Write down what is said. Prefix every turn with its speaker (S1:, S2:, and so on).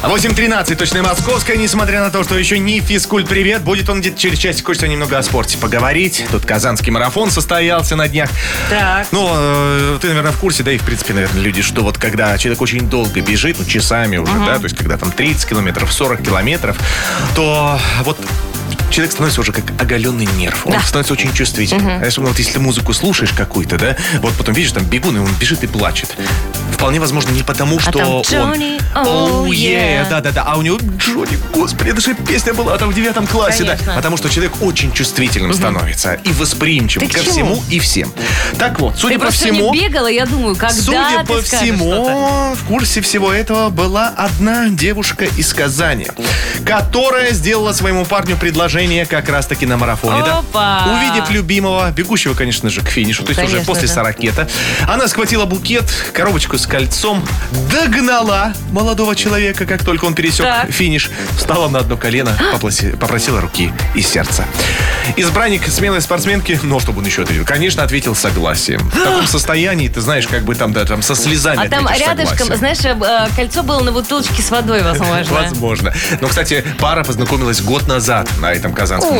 S1: 8:13, точно московская, несмотря на то, что еще не физкульт-привет, будет он где-то через часик, хочется немного о спорте поговорить. Тут казанский марафон состоялся на днях.
S2: Так.
S1: Ну, ты, наверное, в курсе, да и, в принципе, наверное, люди, что вот когда человек очень долго бежит, ну, часами уже, да, то есть когда там 30 километров, 40 километров, то вот человек становится уже как оголенный нерв. Он становится очень чувствительным. Особенно вот если ты музыку слушаешь какую-то, да, вот потом видишь, там бегун, и он бежит и плачет. Вполне возможно, не потому, что
S2: там
S1: он...
S2: Джонни,
S1: Oh,
S2: yeah.
S1: да-да-да. А у него Джонни, господи, это же песня была там в 9 классе,
S2: Конечно.
S1: да. Потому что человек очень чувствительным становится и восприимчивым
S2: Ты
S1: ко
S2: к чему?
S1: всему и всем. Так вот, судя
S2: Ты
S1: по
S2: просто
S1: всему...
S2: сегодня бегала, я думаю, когда
S1: Судя
S2: ты
S1: по
S2: скажешь что-то.
S1: всему, в курсе всего этого была одна девушка из Казани, которая сделала своему парню предложение как раз-таки на марафоне.
S2: Опа!
S1: Да? Увидев любимого, бегущего, конечно же, к финишу, то есть
S2: Конечно,
S1: уже после
S2: да.
S1: 40-ета, она схватила букет, коробочку с кольцом, догнала молодого человека, как только он пересек
S2: Так.
S1: финиш, встала на одно колено, попросила руки и сердца. Избранник смелой спортсменки, ну, чтобы он еще ответил, конечно, ответил согласием. В таком состоянии, ты знаешь, как бы там, да, там со слезами
S2: А там
S1: ответишь
S2: рядышком,
S1: согласием.
S2: знаешь, кольцо было на бутылочке с водой, возможно.
S1: Возможно. Но, кстати, пара познакомилась год назад на этом казанском